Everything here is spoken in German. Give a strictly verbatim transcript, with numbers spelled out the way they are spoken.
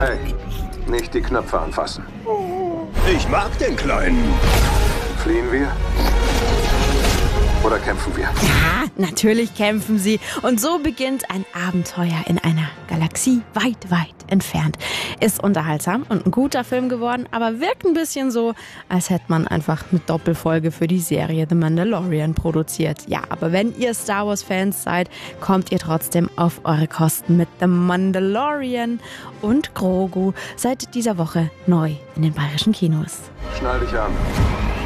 Hey, nicht die Knöpfe anfassen. Ich mag den Kleinen. Fliehen wir? Oder kämpfen wir? Ja, natürlich kämpfen sie. Und so beginnt ein Abenteuer in einer Galaxie weit, weit entfernt. Ist unterhaltsam und ein guter Film geworden, aber wirkt ein bisschen so, als hätte man einfach eine Doppelfolge für die Serie The Mandalorian produziert. Ja, aber wenn ihr Star Wars-Fans seid, kommt ihr trotzdem auf eure Kosten mit The Mandalorian und Grogu seit dieser Woche neu in den bayerischen Kinos. Schnall dich an.